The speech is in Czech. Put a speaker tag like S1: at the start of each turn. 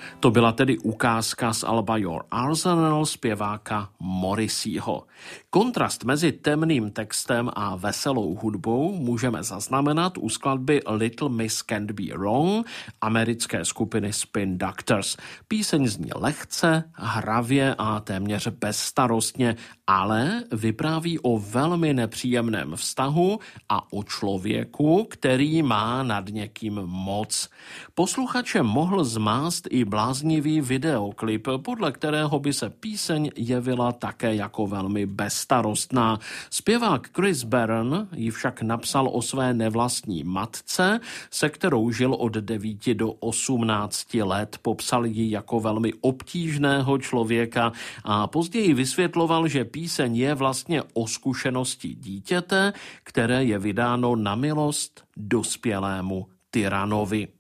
S1: To byla tedy ukázka z alba Your Arsenal zpěváka Morrisseyho. Kontrast mezi temným textem a veselou hudbou můžeme zaznamenat u skladby Little Miss Can't Be Wrong americké skupiny Spin Doctors. Píseň zní lehce, hravě a téměř bezstarostně, ale vypráví o velmi nepříjemném vztahu a o člověku, který má nad někým moc. Posluchače mohl zmást i bláznivý videoklip, podle kterého by se píseň jevila také jako velmi bezstarostná. Zpěvák Chris Barron ji však napsal o své nevlastní matce, se kterou žil od 9 do 18 let. Popsal ji jako velmi obtížného člověka a později vysvětloval, že píseň je vlastně o zkušenosti dítěte, které je vydáno na milost dospělému tyranovi.